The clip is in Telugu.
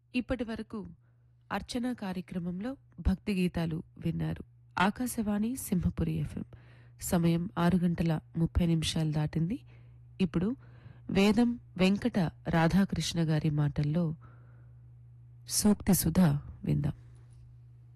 ఇప్పటి వరకు అర్చన కార్యక్రమంలో భక్తి గీతాలు విన్నారు. ఆకాశవాణి సింహపురి ఎఫ్ఎం. సమయం 6:30 దాటింది. ఇప్పుడు వేదం వెంకట రాధాకృష్ణ గారి మాటల్లో సూక్తి సుధా విందాం.